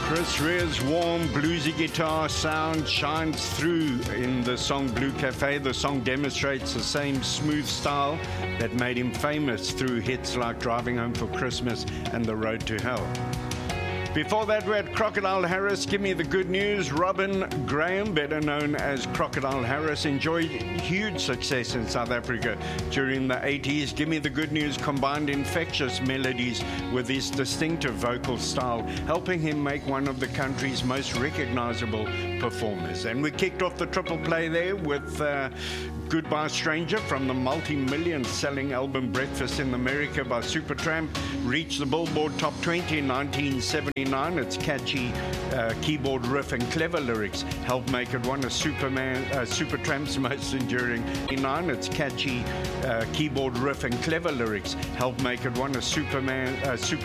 Chris Rea's warm, bluesy guitar sound shines through in the song Blue Cafe. The song demonstrates the same smooth style that made him famous through hits like Driving Home for Christmas and The Road to Hell. Before that, we had Crocodile Harris, Give Me the Good News. Robin Graham, better known as Crocodile Harris, enjoyed huge success in South Africa during the 80s. Give Me the Good News combined infectious melodies with his distinctive vocal style, helping him make one of the country's most recognizable performers. And we kicked off the triple play there with Goodbye Stranger from the multi-million selling album Breakfast in America by Supertramp. Reached the Billboard Top 20 in 1979. Its catchy keyboard riff and clever lyrics helped make it one of Supertramp's most enduring. Its catchy keyboard riff and clever lyrics helped make it one of Super